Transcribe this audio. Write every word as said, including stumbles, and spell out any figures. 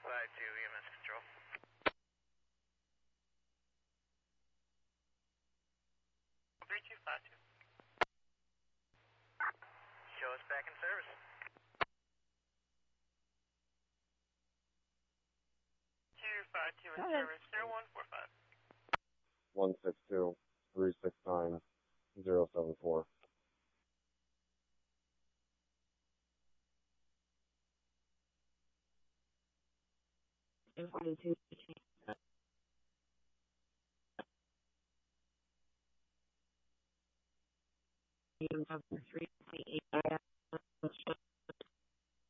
Side to E M S control. three two five two. Show us back in service. two five two in service, zero one four five. one six two, three six nine, zero seven four. Three eight.